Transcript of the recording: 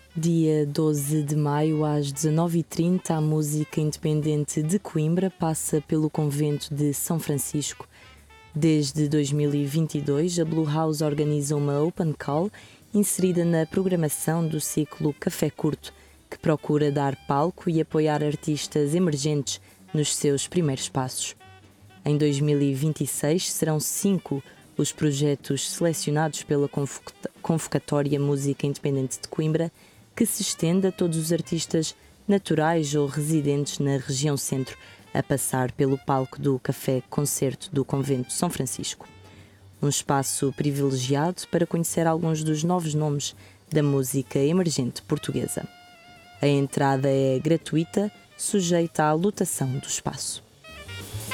Dia 12 de maio, às 19h30, a música independente de Coimbra passa pelo convento de São Francisco. Desde 2022, a Blue House organiza uma open call inserida na programação do ciclo Café Curto, que procura dar palco e apoiar artistas emergentes nos seus primeiros passos. Em 2026 serão 5 os projetos selecionados pela Convocatória Música Independente de Coimbra, que se estende a todos os artistas naturais ou residentes na região centro, a passar pelo palco do Café Concerto do Convento São Francisco. Um espaço privilegiado para conhecer alguns dos novos nomes da música emergente portuguesa. A entrada é gratuita, sujeita à lotação do espaço.